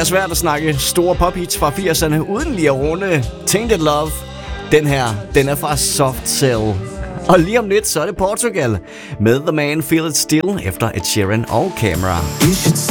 er svært at snakke store pophits fra 80'erne uden lige at runde Tainted Love. Den her, den er fra Soft Cell. Og lige om lidt, så er det Portugal med The Man Feel It Still efter Ed Sheeran og Camera.